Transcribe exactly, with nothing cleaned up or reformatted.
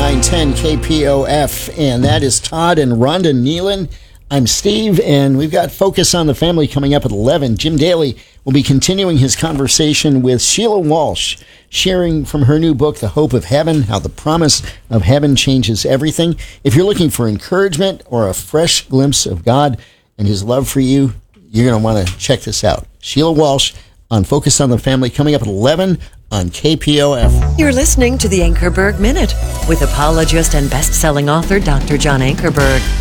nine ten K P O F, and that is Todd and Rhonda Nealon. I'm Steve, and we've got Focus on the Family coming up at eleven. Jim Daly will be continuing his conversation with Sheila Walsh, sharing from her new book, The Hope of Heaven, How the Promise of Heaven Changes Everything. If you're looking for encouragement or a fresh glimpse of God and his love for you, you're going to want to check this out. Sheila Walsh on Focus on the Family coming up at eleven on K P O F. You're listening to the Ankerberg Minute with apologist and best-selling author Doctor John Ankerberg.